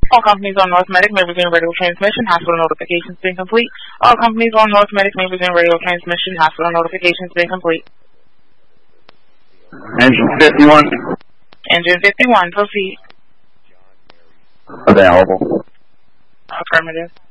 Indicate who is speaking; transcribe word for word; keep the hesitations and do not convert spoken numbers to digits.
Speaker 1: All companies on North Medic may begin radio transmission. Hospital notifications being complete. All companies on North Medic may begin radio transmission. Hospital notifications being complete.
Speaker 2: Engine fifty-one.
Speaker 1: Engine fifty-one, proceed.
Speaker 2: Available.
Speaker 1: Affirmative.